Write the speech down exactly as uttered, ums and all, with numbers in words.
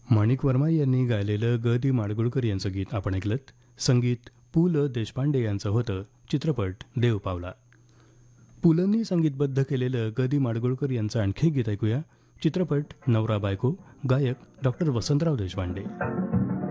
माणिक वर्मा यांनी गायलेलं ग दी माडगुळकर यांचं गीत आपण ऐकलंत. संगीत पु ल देशपांडे यांचं होतं. चित्रपट देव पावला. पुलंनी संगीतबद्ध केलेलं ग दी माडगुळकर यांचं आणखी गीत ऐकूया. चित्रपट नवरा बायको. गायक डॉक्टर वसंतराव देशपांडे.